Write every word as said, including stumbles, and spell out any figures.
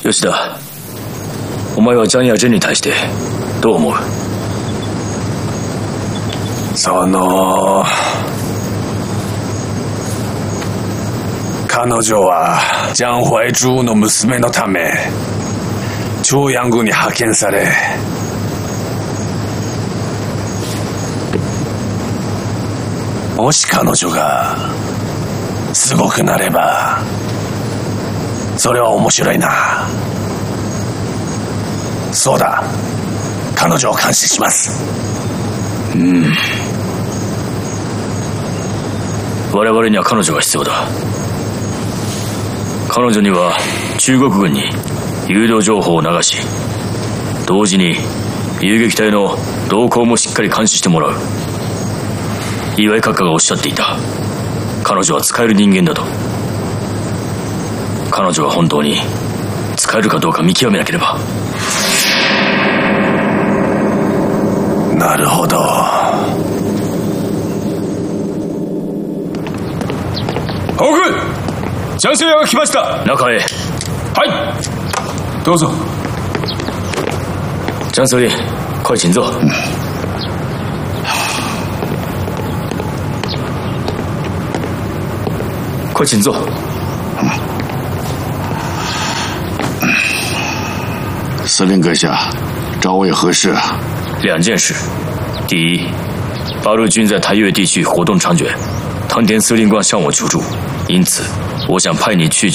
吉田、お前はジャンヤ・ジェンに対してどう思う？ その彼女はジャン・ホイ・ジュの娘のため朝陽軍に派遣され、もし彼女がすごくなればそれは面白いな。そうだ、彼女を監視します。 うん。我々には彼女が必要だ。彼女には中国軍に誘導情報を流し、同時に遊撃隊の動向もしっかり監視してもらう。岩井閣下がおっしゃっていた。彼女は使える人間だと。彼女は本当に使えるかどうか見極めなければ。 なるほど。 報告、ジャン・セイヤが来ました。 中へ。 はい、どうぞ。 张司令，快请坐。快请坐。 司令阁下，找我有何事啊？ 两件事。第一，八路军在台越地区活动猖獗，汤田司令官向我求助，因此我想派你去